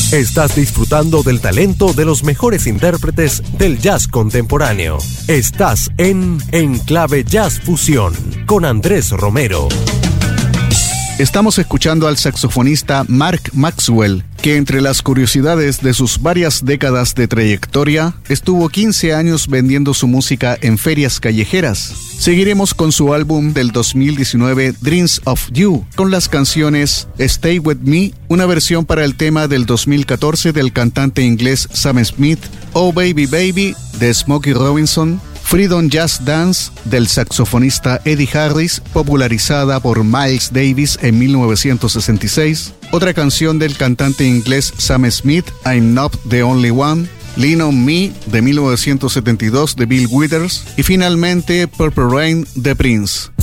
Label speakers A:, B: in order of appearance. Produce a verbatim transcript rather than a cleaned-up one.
A: Estás disfrutando del talento de los mejores intérpretes del jazz contemporáneo. Estás en Enclave Jazz Fusión con Andrés Romero.
B: Estamos escuchando al saxofonista Mark Maxwell, que entre las curiosidades de sus varias décadas de trayectoria, estuvo quince años vendiendo su música en ferias callejeras. Seguiremos con su álbum del dos mil diecinueve, Dreams of You, con las canciones Stay With Me, una versión para el tema del dos mil catorce del cantante inglés Sam Smith, Oh Baby Baby, de Smokey Robinson, Freedom Jazz Dance, del saxofonista Eddie Harris, popularizada por Miles Davis en mil novecientos sesenta y seis, otra canción del cantante inglés Sam Smith, I'm Not the Only One, Lean on Me, de mil novecientos setenta y dos, de Bill Withers, y finalmente Purple Rain, de Prince.